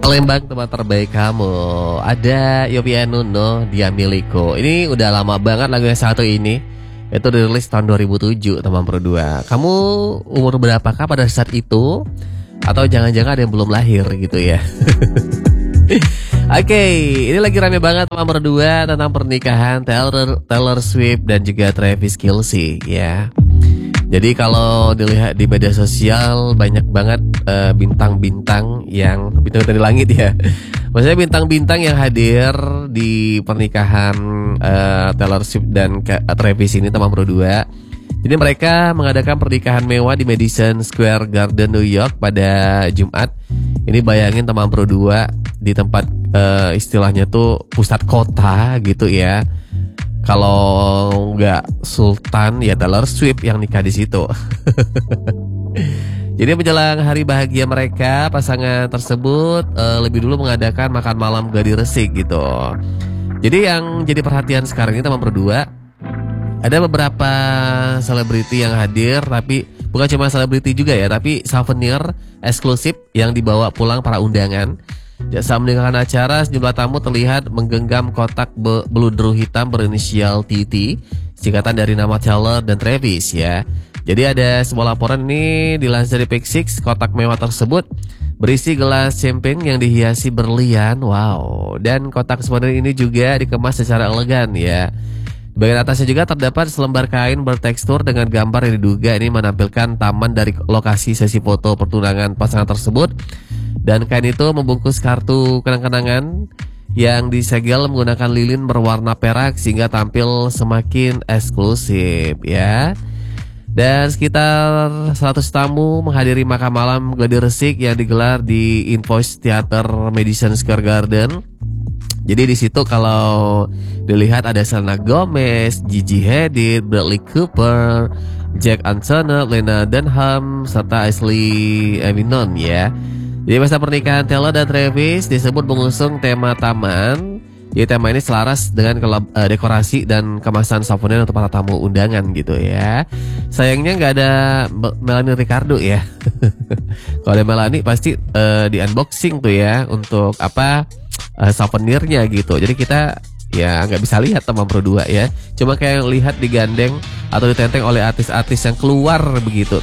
Palembang teman terbaik kamu. Ada Yovie and Nuno, Dia Miliko. Ini udah lama banget lagu yang satu ini. Itu dirilis tahun 2007 teman berdua. Kamu umur berapakah pada saat itu? Atau jangan-jangan ada yang belum lahir gitu ya. Oke, ini lagi rame banget teman berdua tentang pernikahan Taylor Swift dan juga Travis Kelce ya. Jadi kalau dilihat di media sosial banyak banget bintang-bintang yang bintang dari langit ya. Maksudnya bintang-bintang yang hadir di pernikahan Taylor Swift dan Travis ini teman berdua. Jadi mereka mengadakan pernikahan mewah di Madison Square Garden, New York pada Jumat. Ini bayangin teman berdua di tempat istilahnya tuh pusat kota gitu ya. Kalau nggak Sultan ya Taylor Swift yang nikah di situ. Jadi menjelang hari bahagia mereka, pasangan tersebut lebih dulu mengadakan makan malam gladi resik gitu. Jadi yang jadi perhatian sekarang ini teman berdua, ada beberapa selebriti yang hadir, tapi bukan cuma selebriti juga ya, tapi souvenir eksklusif yang dibawa pulang para undangan. Saat meninggalkan acara, sejumlah tamu terlihat menggenggam kotak beludru hitam berinisial TT, singkatan dari nama Taylor dan Travis ya. Jadi ada sebuah laporan ini dilansir dari Pick6, kotak mewah tersebut berisi gelas champagne yang dihiasi berlian, wow. Dan kotak souvenir ini juga dikemas secara elegan ya. Di bagian atasnya juga terdapat selembar kain bertekstur dengan gambar yang diduga ini menampilkan taman dari lokasi sesi foto pertunangan pasangan tersebut. Dan kain itu membungkus kartu kenang-kenangan yang disegel menggunakan lilin berwarna perak sehingga tampil semakin eksklusif ya. Dan sekitar 100 tamu menghadiri makan malam gladi resik yang digelar di Invoice Theater Madison Square Garden. Jadi di situ kalau dilihat ada Selena Gomez, Gigi Hadid, Bradley Cooper, Jack Antonoff, Lena Dunham, serta Ashley Evinon ya. Jadi masa pernikahan Taylor dan Travis disebut mengusung tema taman. Jadi tema ini selaras dengan dekorasi dan kemasan souvenir untuk para tamu undangan gitu ya. Sayangnya nggak ada Melanie Ricardo ya. Kalau ada Melanie pasti di unboxing tuh ya untuk apa souvenirnya gitu. Jadi kita ya nggak bisa lihat teman berdua ya. Cuma kayak lihat digandeng atau ditenteng oleh artis-artis yang keluar begitu.